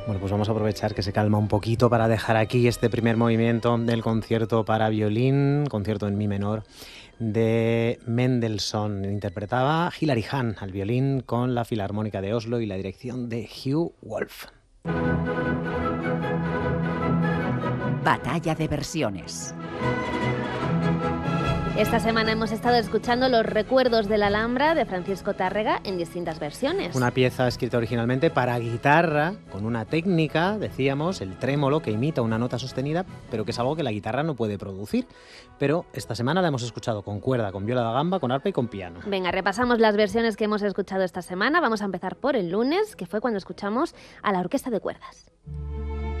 Bueno, pues vamos a aprovechar que se calma un poquito para dejar aquí este primer movimiento del concierto para violín, concierto en mi menor, de Mendelssohn. Interpretaba Hilary Hahn al violín con la Filarmónica de Oslo y la dirección de Hugh Wolf. Batalla de versiones. Esta semana hemos estado escuchando Los recuerdos de la Alhambra de Francisco Tárrega en distintas versiones. Una pieza escrita originalmente para guitarra, con una técnica, decíamos, el trémolo, que imita una nota sostenida, pero que es algo que la guitarra no puede producir. Pero esta semana la hemos escuchado con cuerda, con viola da gamba, con arpa y con piano. Venga, repasamos las versiones que hemos escuchado esta semana. Vamos a empezar por el lunes, que fue cuando escuchamos a la Orquesta de Cuerdas.